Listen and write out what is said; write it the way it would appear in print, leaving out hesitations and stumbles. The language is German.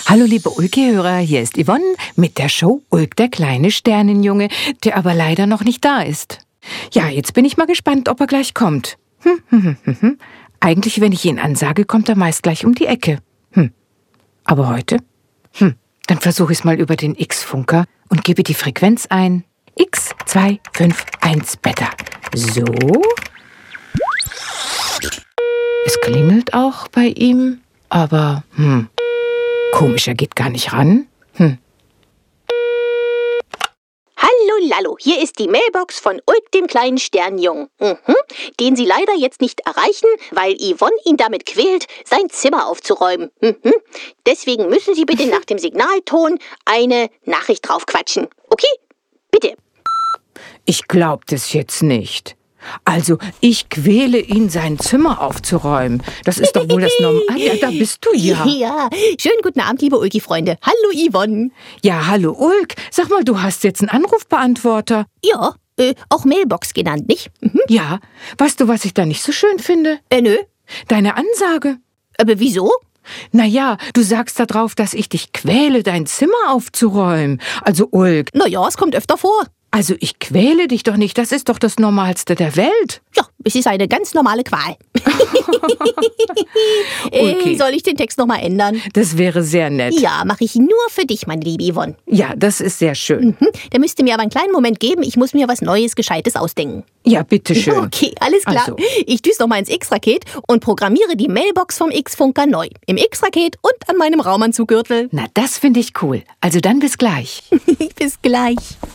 Hallo liebe Ulki-Hörer, hier ist Yvonne mit der Show Ulk, der kleine Sternenjunge, der aber leider noch nicht da ist. Ja, jetzt bin ich mal gespannt, ob er gleich kommt. Eigentlich, wenn ich ihn ansage, kommt er meist gleich um die Ecke. Aber heute? Dann versuche ich es mal über den X-Funker und gebe die Frequenz ein. X251 Beta. So. Es klingelt auch bei ihm, aber komisch, er geht gar nicht ran. Hallo Lallo, hier ist die Mailbox von Ulk, dem kleinen Sternjungen. Den Sie leider jetzt nicht erreichen, weil Yvonne ihn damit quält, sein Zimmer aufzuräumen. Deswegen müssen Sie bitte nach dem Signalton eine Nachricht draufquatschen. Okay? Bitte. Ich glaub das jetzt nicht. Also, ich quäle ihn, sein Zimmer aufzuräumen. Das ist doch wohl das Normale. Ja, da bist du ja. Ja, schönen guten Abend, liebe Ulki-Freunde. Hallo Yvonne. Ja, hallo Ulk. Sag mal, du hast jetzt einen Anrufbeantworter. Ja, auch Mailbox genannt, nicht? Ja, weißt du, was ich da nicht so schön finde? Nö. Deine Ansage. Aber wieso? Naja, du sagst da drauf, dass ich dich quäle, dein Zimmer aufzuräumen. Also Ulk. Naja, es kommt öfter vor. Also ich quäle dich doch nicht, das ist doch das Normalste der Welt. Ja, es ist eine ganz normale Qual. Okay. Soll ich den Text nochmal ändern? Das wäre sehr nett. Ja, mache ich nur für dich, meine liebe Yvonne. Ja, das ist sehr schön. Der müsste mir aber einen kleinen Moment geben, ich muss mir was Neues, Gescheites ausdenken. Ja, bitteschön. Okay, alles klar. Also. Ich düse nochmal ins X-Raket und programmiere die Mailbox vom X-Funker neu. Im X-Raket und an meinem Raumanzuggürtel. Na, das finde ich cool. Also dann bis gleich. Bis gleich.